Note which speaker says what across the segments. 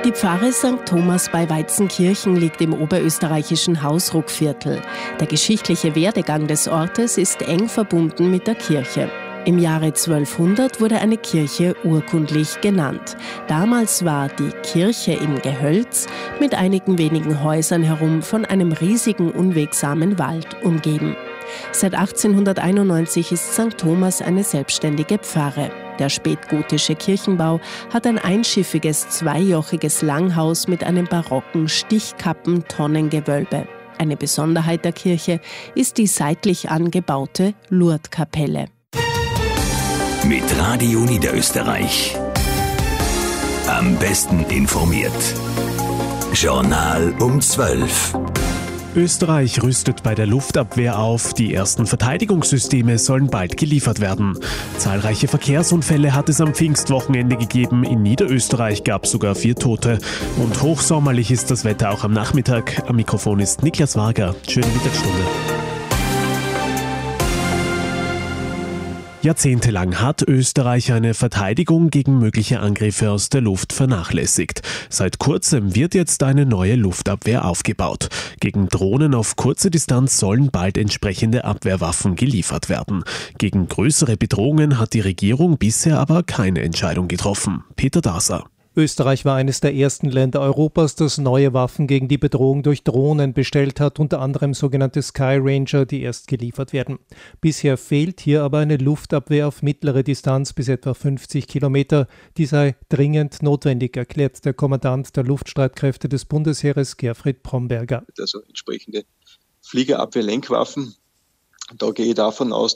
Speaker 1: Die Pfarre St. Thomas bei Weizenkirchen liegt im oberösterreichischen Hausruckviertel. Der geschichtliche Werdegang des Ortes ist eng verbunden mit der Kirche. Im Jahre 1200 wurde eine Kirche urkundlich genannt. Damals war die Kirche im Gehölz mit einigen wenigen Häusern herum von einem riesigen, unwegsamen Wald umgeben. Seit 1891 ist St. Thomas eine selbstständige Pfarre. Der spätgotische Kirchenbau hat ein einschiffiges, zweijochiges Langhaus mit einem barocken Stichkappen-Tonnengewölbe. Eine Besonderheit der Kirche ist die seitlich angebaute Lourdeskapelle.
Speaker 2: Mit Radio Niederösterreich. Am besten informiert. Journal um 12.
Speaker 3: Österreich rüstet bei der Luftabwehr auf. Die ersten Verteidigungssysteme sollen bald geliefert werden. Zahlreiche Verkehrsunfälle hat es am Pfingstwochenende gegeben. In Niederösterreich gab es sogar 4 Tote. Und hochsommerlich ist das Wetter auch am Nachmittag. Am Mikrofon ist Niklas Wager. Schöne Mittagsstunde. Jahrzehntelang hat Österreich eine Verteidigung gegen mögliche Angriffe aus der Luft vernachlässigt. Seit kurzem wird jetzt eine neue Luftabwehr aufgebaut. Gegen Drohnen auf kurze Distanz sollen bald entsprechende Abwehrwaffen geliefert werden. Gegen größere Bedrohungen hat die Regierung bisher aber keine Entscheidung getroffen. Peter Daser.
Speaker 4: Österreich war eines der ersten Länder Europas, das neue Waffen gegen die Bedrohung durch Drohnen bestellt hat, unter anderem sogenannte Sky Ranger, die erst geliefert werden. Bisher fehlt hier aber eine Luftabwehr auf mittlere Distanz bis etwa 50 Kilometer. Die sei dringend notwendig, erklärt der Kommandant der Luftstreitkräfte des Bundesheeres, Gerfried Bromberger.
Speaker 5: Also entsprechende Fliegerabwehr-Lenkwaffen. Da gehe ich davon aus,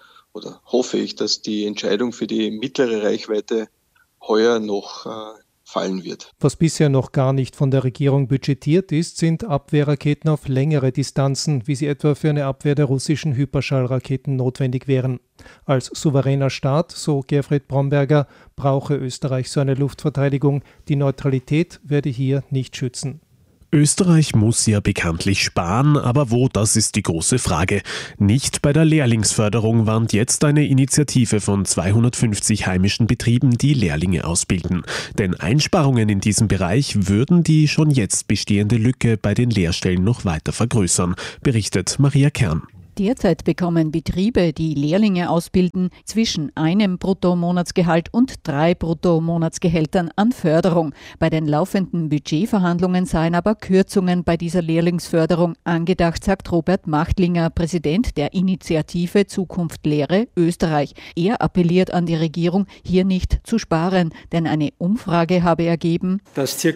Speaker 5: hoffe ich, dass die Entscheidung für die mittlere Reichweite heuer noch fallen wird.
Speaker 4: Was bisher noch gar nicht von der Regierung budgetiert ist, sind Abwehrraketen auf längere Distanzen, wie sie etwa für eine Abwehr der russischen Hyperschallraketen notwendig wären. Als souveräner Staat, so Gerfried Bromberger, brauche Österreich so eine Luftverteidigung. Die Neutralität werde hier nicht schützen.
Speaker 3: Österreich muss ja bekanntlich sparen, aber wo, das ist die große Frage. Nicht bei der Lehrlingsförderung warnt jetzt eine Initiative von 250 heimischen Betrieben, die Lehrlinge ausbilden. Denn Einsparungen in diesem Bereich würden die schon jetzt bestehende Lücke bei den Lehrstellen noch weiter vergrößern, berichtet Maria Kern.
Speaker 6: Derzeit bekommen Betriebe, die Lehrlinge ausbilden, zwischen einem Bruttomonatsgehalt und 3 Bruttomonatsgehältern an Förderung. Bei den laufenden Budgetverhandlungen seien aber Kürzungen bei dieser Lehrlingsförderung angedacht, sagt Robert Machtlinger, Präsident der Initiative Zukunft Lehre Österreich. Er appelliert an die Regierung, hier nicht zu sparen, denn eine Umfrage habe ergeben,
Speaker 7: dass ca.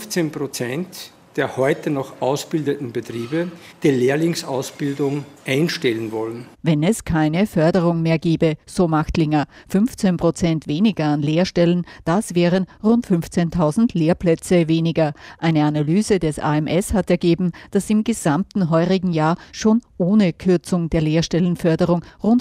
Speaker 7: 15% der heute noch ausbildenden Betriebe die Lehrlingsausbildung einstellen wollen.
Speaker 6: Wenn es keine Förderung mehr gäbe, so Machtlinger, 15% weniger an Lehrstellen, das wären rund 15.000 Lehrplätze weniger. Eine Analyse des AMS hat ergeben, dass im gesamten heurigen Jahr schon ohne Kürzung der Lehrstellenförderung rund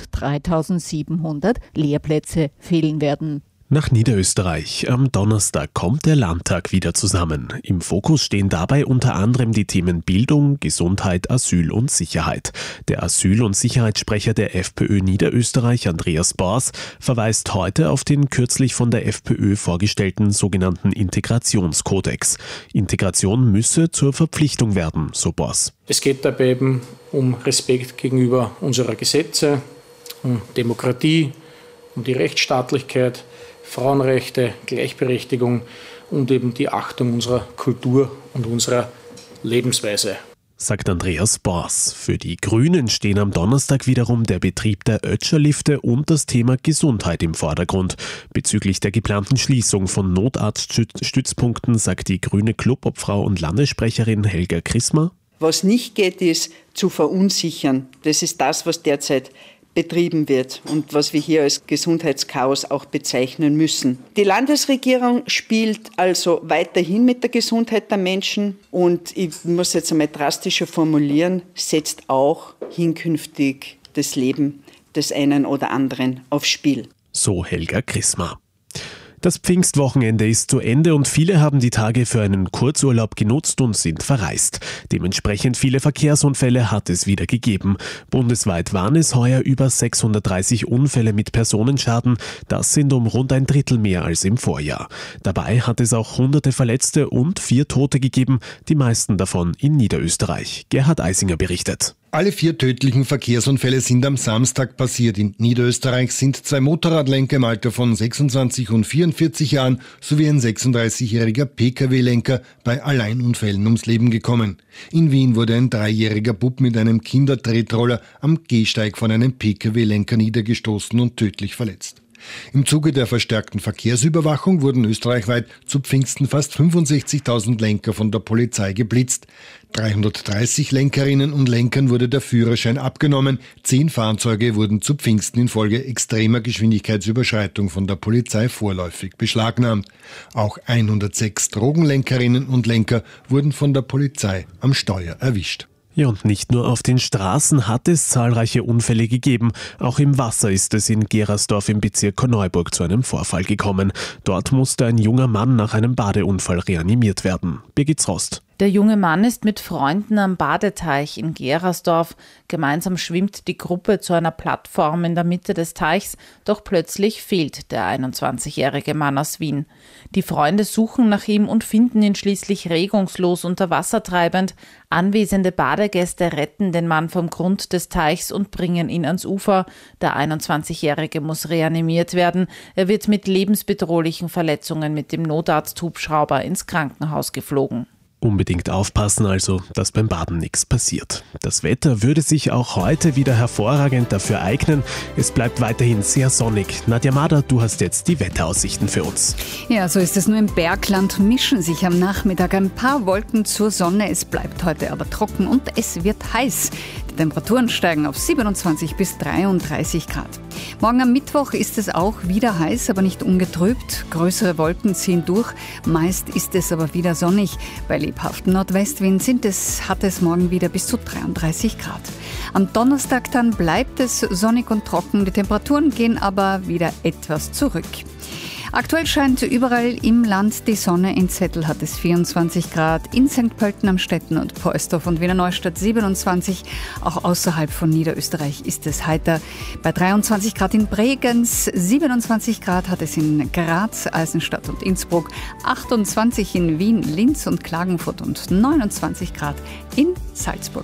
Speaker 6: 3.700 Lehrplätze fehlen werden.
Speaker 3: Nach Niederösterreich. Am Donnerstag kommt der Landtag wieder zusammen. Im Fokus stehen dabei unter anderem die Themen Bildung, Gesundheit, Asyl und Sicherheit. Der Asyl- und Sicherheitssprecher der FPÖ Niederösterreich, Andreas Bors, verweist heute auf den kürzlich von der FPÖ vorgestellten sogenannten Integrationskodex. Integration müsse zur Verpflichtung werden, so Bors.
Speaker 7: Es geht dabei eben um Respekt gegenüber unserer Gesetze, um Demokratie, um die Rechtsstaatlichkeit, Frauenrechte, Gleichberechtigung und eben die Achtung unserer Kultur und unserer Lebensweise.
Speaker 3: Sagt Andreas Bors. Für die Grünen stehen am Donnerstag wiederum der Betrieb der Ötscher-Lifte und das Thema Gesundheit im Vordergrund. Bezüglich der geplanten Schließung von Notarztstützpunkten sagt die grüne Clubobfrau und Landessprecherin Helga Chrismer:
Speaker 8: Was nicht geht, ist zu verunsichern. Das ist das, was derzeit betrieben wird und was wir hier als Gesundheitschaos auch bezeichnen müssen. Die Landesregierung spielt also weiterhin mit der Gesundheit der Menschen und ich muss jetzt einmal drastischer formulieren, setzt auch hinkünftig das Leben des einen oder anderen aufs Spiel.
Speaker 3: So Helga Chrismer. Das Pfingstwochenende ist zu Ende und viele haben die Tage für einen Kurzurlaub genutzt und sind verreist. Dementsprechend viele Verkehrsunfälle hat es wieder gegeben. Bundesweit waren es heuer über 630 Unfälle mit Personenschaden. Das sind um rund ein Drittel mehr als im Vorjahr. Dabei hat es auch hunderte Verletzte und 4 Tote gegeben, die meisten davon in Niederösterreich. Gerhard Eisinger berichtet.
Speaker 9: Alle 4 tödlichen Verkehrsunfälle sind am Samstag passiert. In Niederösterreich sind 2 Motorradlenker im Alter von 26 und 44 Jahren sowie ein 36-jähriger Pkw-Lenker bei Alleinunfällen ums Leben gekommen. In Wien wurde ein 3-jähriger Bub mit einem Kindertretroller am Gehsteig von einem Pkw-Lenker niedergestoßen und tödlich verletzt. Im Zuge der verstärkten Verkehrsüberwachung wurden österreichweit zu Pfingsten fast 65.000 Lenker von der Polizei geblitzt. 330 Lenkerinnen und Lenkern wurde der Führerschein abgenommen. 10 Fahrzeuge wurden zu Pfingsten infolge extremer Geschwindigkeitsüberschreitung von der Polizei vorläufig beschlagnahmt. Auch 106 Drogenlenkerinnen und Lenker wurden von der Polizei am Steuer erwischt.
Speaker 3: Ja, und nicht nur auf den Straßen hat es zahlreiche Unfälle gegeben. Auch im Wasser ist es in Gerersdorf im Bezirk Korneuburg zu einem Vorfall gekommen. Dort musste ein junger Mann nach einem Badeunfall reanimiert werden. Birgit Rost.
Speaker 10: Der junge Mann ist mit Freunden am Badeteich in Gerersdorf. Gemeinsam schwimmt die Gruppe zu einer Plattform in der Mitte des Teichs, doch plötzlich fehlt der 21-jährige Mann aus Wien. Die Freunde suchen nach ihm und finden ihn schließlich regungslos unter Wasser treibend. Anwesende Badegäste retten den Mann vom Grund des Teichs und bringen ihn ans Ufer. Der 21-jährige muss reanimiert werden. Er wird mit lebensbedrohlichen Verletzungen mit dem Notarzthubschrauber ins Krankenhaus geflogen.
Speaker 3: Unbedingt aufpassen also, dass beim Baden nichts passiert. Das Wetter würde sich auch heute wieder hervorragend dafür eignen. Es bleibt weiterhin sehr sonnig. Nadja Mader, du hast jetzt die Wetteraussichten für uns.
Speaker 11: Ja, so ist es. Nur im Bergland mischen sich am Nachmittag ein paar Wolken zur Sonne. Es bleibt heute aber trocken und es wird heiß. Die Temperaturen steigen auf 27 bis 33 Grad. Morgen am Mittwoch ist es auch wieder heiß, aber nicht ungetrübt. Größere Wolken ziehen durch. Meist ist es aber wieder sonnig. Bei lebhaftem Nordwestwind hat es morgen wieder bis zu 33 Grad. Am Donnerstag dann bleibt es sonnig und trocken. Die Temperaturen gehen aber wieder etwas zurück. Aktuell scheint überall im Land die Sonne. In Zettel hat es 24 Grad, in St. Pölten am Stetten und Poisdorf und Wiener Neustadt 27. Auch außerhalb von Niederösterreich ist es heiter. Bei 23 Grad in Bregenz, 27 Grad hat es in Graz, Eisenstadt und Innsbruck, 28 in Wien, Linz und Klagenfurt und 29 Grad in Salzburg.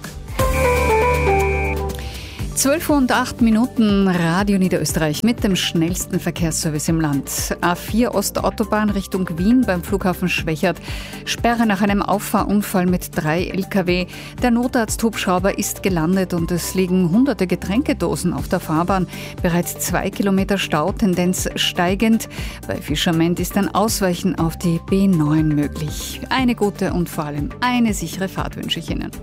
Speaker 11: 12:08 Radio Niederösterreich mit dem schnellsten Verkehrsservice im Land. A4 Ostautobahn Richtung Wien beim Flughafen Schwechat. Sperre nach einem Auffahrunfall mit 3 Lkw. Der Notarzthubschrauber ist gelandet und es liegen hunderte Getränkedosen auf der Fahrbahn. Bereits 2 Kilometer Stau, Tendenz steigend. Bei Fischerment ist ein Ausweichen auf die B9 möglich. Eine gute und vor allem eine sichere Fahrt wünsche ich Ihnen.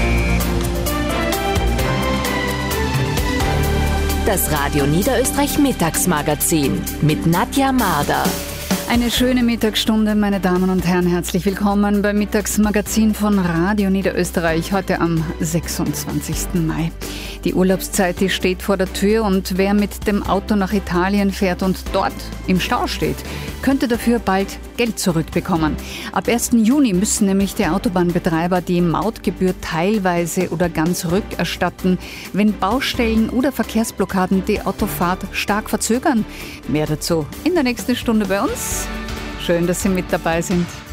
Speaker 12: Das Radio Niederösterreich Mittagsmagazin mit Nadja Mader.
Speaker 11: Eine schöne Mittagsstunde, meine Damen und Herren. Herzlich willkommen beim Mittagsmagazin von Radio Niederösterreich, heute am 26. Mai. Die Urlaubszeit, die steht vor der Tür und wer mit dem Auto nach Italien fährt und dort im Stau steht, könnte dafür bald Geld zurückbekommen. Ab 1. Juni müssen nämlich die Autobahnbetreiber die Mautgebühr teilweise oder ganz rückerstatten, wenn Baustellen oder Verkehrsblockaden die Autofahrt stark verzögern. Mehr dazu in der nächsten Stunde bei uns. Schön, dass Sie mit dabei sind.